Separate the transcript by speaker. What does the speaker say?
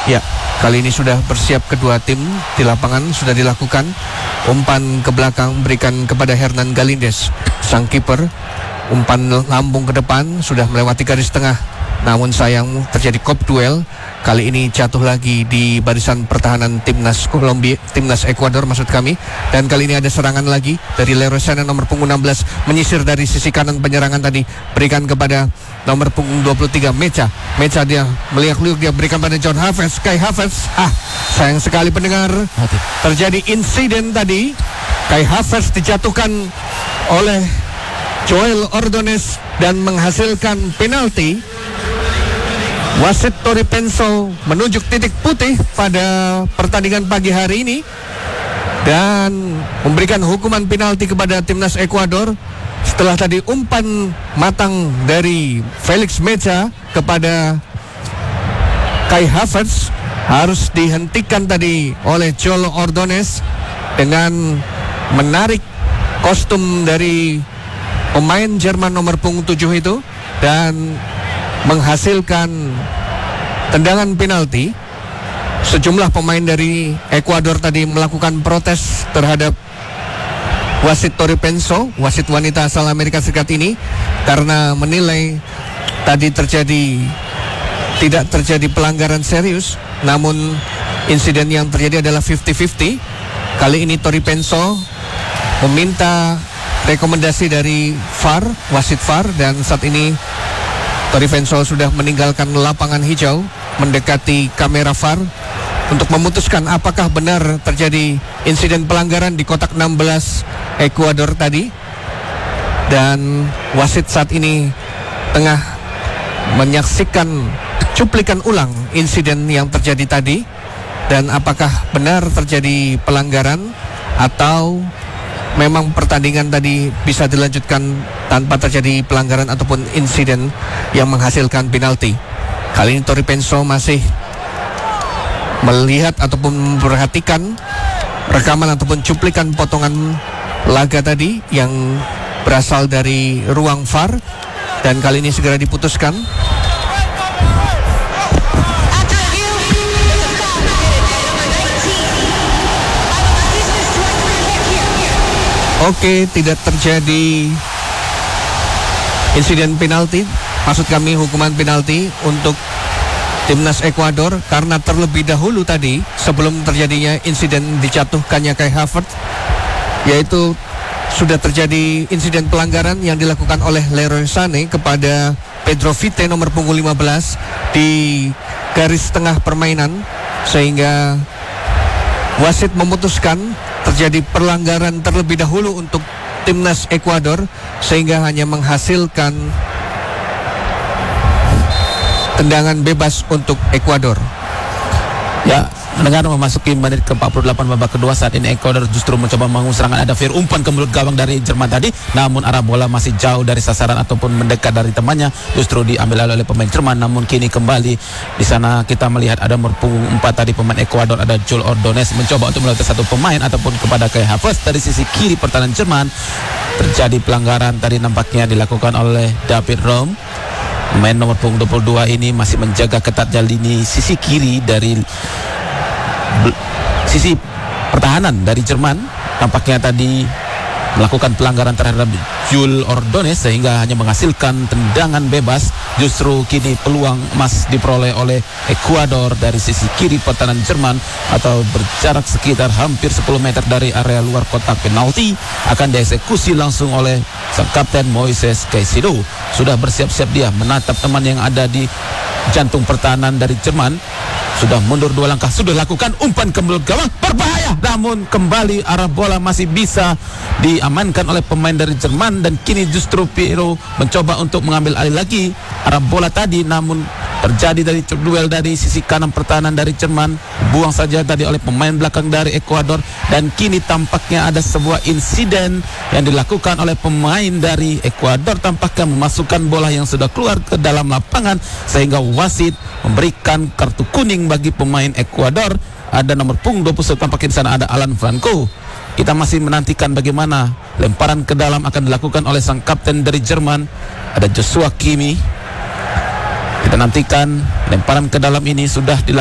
Speaker 1: Ya, kali ini sudah bersiap kedua tim di lapangan, sudah dilakukan. Umpan ke belakang berikan kepada Hernan Galindes, sang kiper. Umpan lambung ke depan, sudah melewati garis tengah. Namun sayang terjadi kop duel. Kali ini jatuh lagi di barisan pertahanan timnas Ekuador maksud kami. Dan kali ini ada serangan lagi dari Leroy Sané nomor punggung 16, menyisir dari sisi kanan penyerangan tadi, berikan kepada nomor punggung 23 Mecha. Dia meliuk-liuk, dia berikan pada John Havertz, Kai Havertz. Sayang sekali pendengar, terjadi insiden tadi. Kai Havertz dijatuhkan oleh Joel Ordonez dan menghasilkan penalti. Wasit Tori Penso menunjuk titik putih pada pertandingan pagi hari ini dan memberikan hukuman penalti kepada timnas Ekuador setelah tadi umpan matang dari Felix Mecha kepada Kai Havertz harus dihentikan tadi oleh Joel Ordonez dengan menarik kostum dari pemain Jerman nomor punggung 7 itu dan menghasilkan tendangan penalti. Sejumlah pemain dari Ekuador tadi melakukan protes terhadap wasit Tori Penso, wasit wanita asal Amerika Serikat ini, karena menilai tadi tidak terjadi pelanggaran serius, namun insiden yang terjadi adalah 50-50. Kali ini Tori Penso meminta rekomendasi dari VAR, wasit VAR, dan saat ini Tori Penso sudah meninggalkan lapangan hijau, mendekati kamera VAR untuk memutuskan apakah benar terjadi insiden pelanggaran di kotak 16 Ekuador tadi. Dan wasit saat ini tengah menyaksikan cuplikan ulang insiden yang terjadi tadi dan apakah benar terjadi pelanggaran atau memang pertandingan tadi bisa dilanjutkan tanpa terjadi pelanggaran ataupun insiden yang menghasilkan penalti. Kali ini Tori Penso masih melihat ataupun memperhatikan rekaman ataupun cuplikan potongan laga tadi yang berasal dari ruang VAR dan kali ini segera diputuskan. Oke, tidak terjadi insiden penalti, maksud kami hukuman penalti untuk timnas Ekuador karena terlebih dahulu tadi sebelum terjadinya insiden dijatuhkannya Kai Havertz, yaitu sudah terjadi insiden pelanggaran yang dilakukan oleh Leroy Sané kepada Pedro Vite nomor punggung 15 di garis tengah permainan, sehingga wasit memutuskan terjadi pelanggaran terlebih dahulu untuk timnas Ekuador sehingga hanya menghasilkan tendangan bebas untuk Ekuador.
Speaker 2: Ya, mendengar memasuki menit ke-48 babak kedua, saat ini Ekuador justru mencoba menbangun serangan. Ada Fir umpan ke mulut gawang dari Jerman tadi, namun arah bola masih jauh dari sasaran ataupun mendekat dari temannya, justru diambil oleh pemain Jerman. Namun kini kembali di sana kita melihat ada nomor punggung 4 tadi pemain Ekuador, ada Joel Ordonez mencoba untuk melewati satu pemain ataupun kepada Kai Havertz dari sisi kiri pertahanan Jerman. Terjadi pelanggaran tadi nampaknya dilakukan oleh David Raum. Pemain nomor punggung 22 ini masih menjaga ketatnya lini sisi kiri dari sisi pertahanan dari Jerman. Tampaknya tadi melakukan pelanggaran terhadap Joel Ordonez sehingga hanya menghasilkan tendangan bebas. Justru kini peluang emas diperoleh oleh Ekuador dari sisi kiri pertahanan Jerman atau berjarak sekitar hampir 10 meter dari area luar kotak penalti, akan dieksekusi langsung oleh sang kapten Moises Caicedo. Sudah bersiap-siap dia menatap teman yang ada di jantung pertahanan dari Jerman. Sudah mundur 2 langkah, sudah lakukan umpan ke mulut gawang, berbahaya, namun kembali arah bola masih bisa diamankan oleh pemain dari Jerman. Dan kini justru Piero mencoba untuk mengambil alih lagi arah bola tadi, namun terjadi dari duel dari sisi kanan pertahanan dari Jerman, buang saja tadi oleh pemain belakang dari Ekuador. Dan kini tampaknya ada sebuah insiden yang dilakukan oleh pemain dari Ekuador, tampaknya memasukkan bola yang sudah keluar ke dalam lapangan sehingga wasit memberikan kartu kuning bagi pemain Ekuador. Ada nomor punggung 21, tampaknya di sana ada Alan Franco. Kita masih menantikan bagaimana lemparan ke dalam akan dilakukan oleh sang kapten dari Jerman, ada Joshua Kimmich. Kita nantikan lemparan ke dalam ini sudah dilakukan